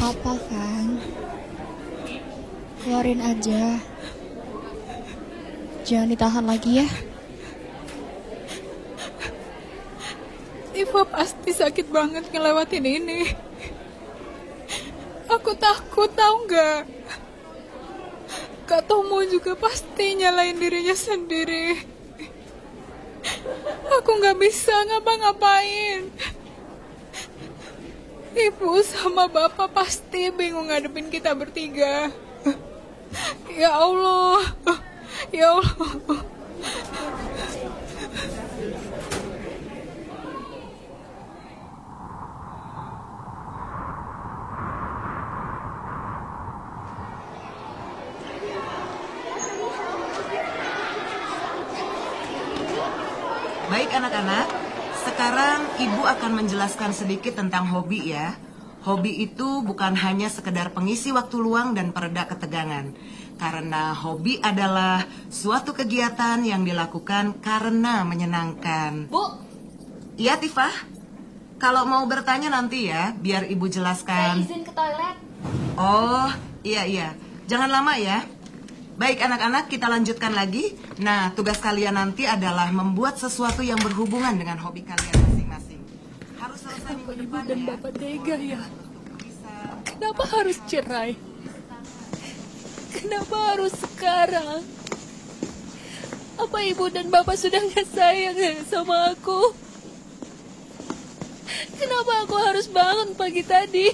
apa-apa kan? Keluarin aja. Jangan ditahan lagi ya. Iva pasti sakit banget ngelewatin ini. Aku takut, tahu nggak? Kak Tomo juga pasti nyalain dirinya sendiri. Aku nggak bisa ngapa-ngapain. Ibu sama bapak pasti bingung ngadepin kita bertiga. Ya Allah, ya Allah. Baik anak-anak, sekarang Ibu akan menjelaskan sedikit tentang hobi ya. Hobi itu bukan hanya sekedar pengisi waktu luang dan pereda ketegangan. Karena hobi adalah suatu kegiatan yang dilakukan karena menyenangkan. Bu, Iya Tifah, kalau mau bertanya nanti ya, biar Ibu saya jelaskan. izin ke toilet. Oh, iya. Jangan lama ya. Baik anak-anak, kita lanjutkan lagi. Nah, tugas kalian nanti adalah membuat sesuatu yang berhubungan dengan hobi kalian masing-masing. Harus selesai minggu Ibu depan dan ya. bapak tega ya. Bisa. Kenapa harus cerai? Kenapa harus sekarang? Apa ibu dan bapak sudah gak sayang ya sama aku? Kenapa aku harus bangun pagi tadi?